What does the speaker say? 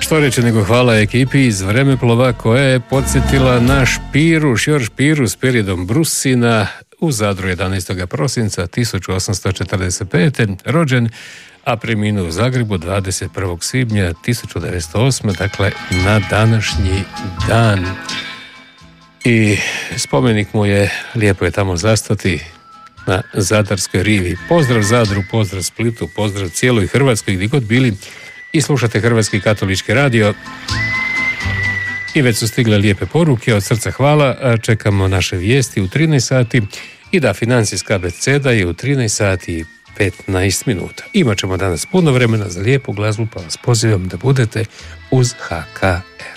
Što reći nego hvala ekipi iz Vremeplova koja je podsjetila naš Piruš, Jorž Piru s Piridom Brusina u Zadru 11. prosinca 1845. rođen, a preminuo u Zagrebu 21. svibnja 1908. Dakle, na današnji dan. I spomenik mu je, lijepo je tamo zastati, na Zadarskoj rivi. Pozdrav Zadru, pozdrav Splitu, pozdrav cijeloj Hrvatskoj gdje god bili i slušate Hrvatski katolički radio. I već su stigle lijepe poruke, od srca hvala, čekamo naše vijesti u 13 sati i da, financijska abeceda je u 13 sati i 15 minuta. Imat ćemo danas puno vremena za lijepu glazbu, pa vas pozivam da budete uz HKR.